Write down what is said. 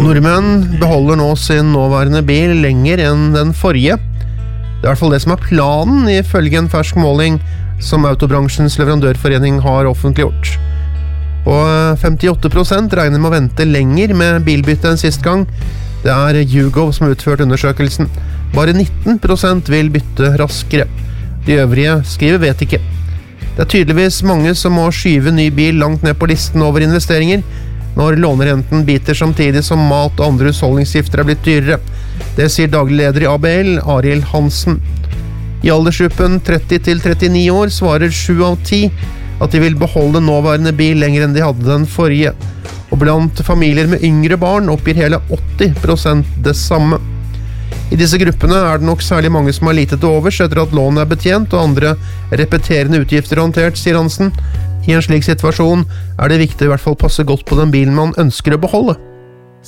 Nordmenn beholder nå sin nåværende bil lenger enn den forrige. Det I hvert fall det som planen ifølge en fersk måling som Autobransjens leverandørforening har offentliggjort. Og 58% regner med å vente lenger med bilbytte enn sist gang. Det YouGov som har utført undersøkelsen. Bare 19% vil bytte raskere. De øvrige skriver vet ikke. Det tydeligvis mange som må skyve ny bil langt ned på listen over investeringer, når lånerenten biter samtidig som mat og andre husholdningsgifter blitt dyrere. Det sier daglig leder I ABL, Arild Hansen. I aldersgruppen 30 til 39 år svarer 7 av 10 at de vil beholde nåværende bil lenger enn de hadde den forrige. Og blant familier med yngre barn oppgir hele 80% det samme. I disse gruppene det nok særlig mange som har lite til overs etter at lånet betjent og andre repeterende utgifter håndtert, sier Hansen. I en slik situasjon det viktig I hvert fall passe godt på den bilen man ønsker å beholde.